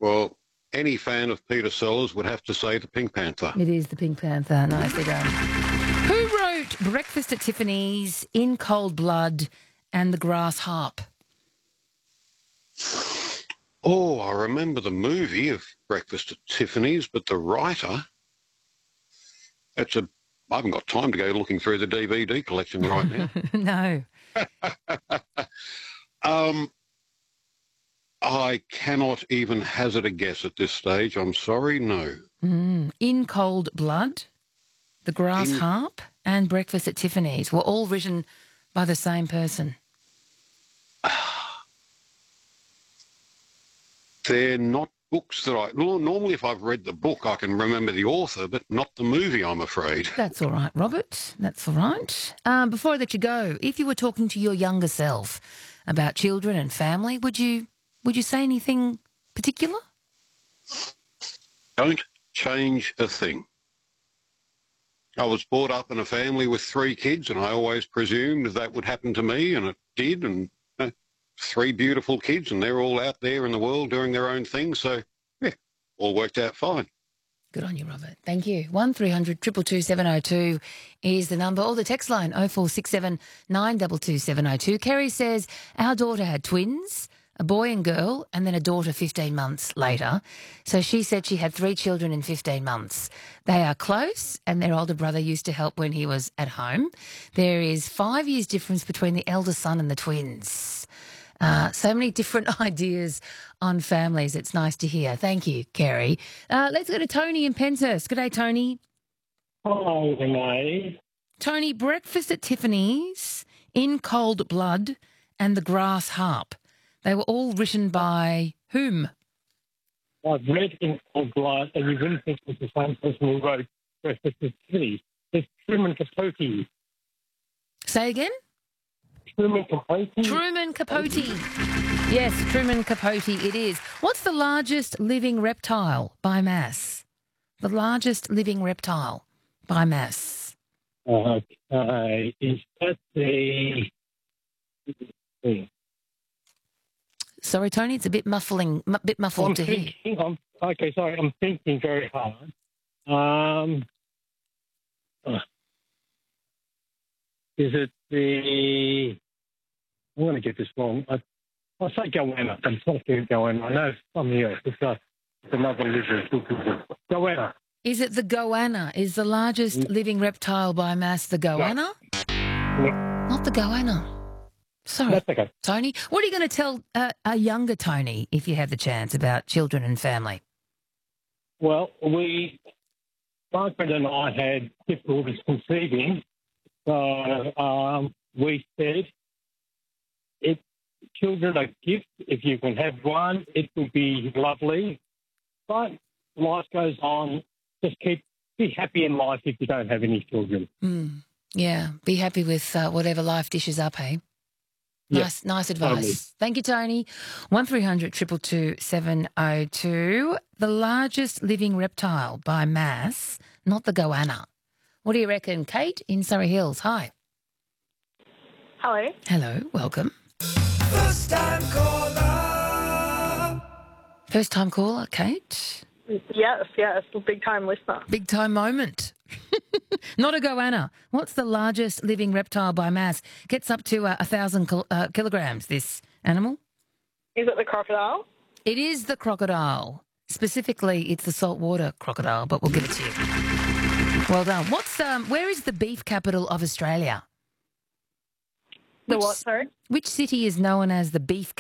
Well, any fan of Peter Sellers would have to say the Pink Panther. It is the Pink Panther. Nicely done. Who wrote Breakfast at Tiffany's, In Cold Blood and The Grass Harp? Oh, I remember the movie of Breakfast at Tiffany's, but the writer, I haven't got time to go looking through the DVD collection right now. No. I cannot even hazard a guess at this stage. I'm sorry, no. In Cold Blood, The Grass Harp and Breakfast at Tiffany's were all written by the same person. They're not books that normally if I've read the book, I can remember the author, but not the movie, I'm afraid. That's all right, Robert. That's all right. Before I let you go, if you were talking to your younger self about children and family, would you say anything particular? Don't change a thing. I was brought up in a family with 3 kids, and I always presumed that would happen to me, and it did, and 3 beautiful kids, and they're all out there in the world doing their own thing, so, yeah, all worked out fine. Good on you, Robert. Thank you. 1300 222 702 is the number, or the text line 0467 922 702. Kerry says, our daughter had twins, a boy and girl, and then a daughter 15 months later. So she said she had 3 children in 15 months. They are close, and their older brother used to help when he was at home. There is 5 years difference between the elder son and the twins. So many different ideas on families. It's nice to hear. Thank you, Kerry. Let's go to Tony in Penshurst. Good day, Tony. Hello, Renee. Tony, Breakfast at Tiffany's, In Cold Blood and The Grass Harp. They were all written by whom? I've read In Cold Blood, and you wouldn't think it's the same person who wrote Breakfast at Tiffany's. It's Truman Capote. Say again? Truman Capote. Truman Capote. Yes, Truman Capote it is. What's the largest living reptile by mass? The largest living reptile by mass. Okay. Is that the... Sorry, Tony, it's a bit muffled to hear. I'm thinking very hard. Is it the... I'm going to get this wrong. I'll say goanna. I'm talking goanna. I know it's something else. It's another lizard. Goanna. Is it the goanna? Is the largest living reptile by mass the goanna? No. Not the goanna. Sorry, That's okay. Tony. What are you going to tell a younger Tony, if you have the chance, about children and family? Well, Margaret and I had difficulties conceiving. So we said, if children are gifts, if you can have one, it would be lovely. But life goes on. Just be happy in life if you don't have any children. Yeah, be happy with whatever life dishes up, hey? Nice advice. Totally. Thank you, Tony. 1300 222 702. The largest living reptile by mass, not the goanna. What do you reckon, Kate in Surrey Hills? Hi. Hello. Hello, welcome. First time caller. First time caller, Kate. Yes, big time listener. Big time moment. Not a goanna. What's the largest living reptile by mass? Gets up to 1,000 kilograms, this animal. Is it the crocodile? It is the crocodile. Specifically, it's the saltwater crocodile, but we'll give it to you. Well done. Where is the beef capital of Australia? The what, sorry? Which city is known as the beef